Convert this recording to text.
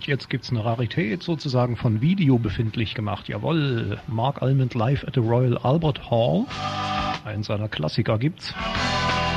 jetzt gibt's eine Rarität sozusagen von Video befindlich gemacht. Jawohl, Mark Almond live at the Royal Albert Hall. Einen seiner Klassiker gibt's.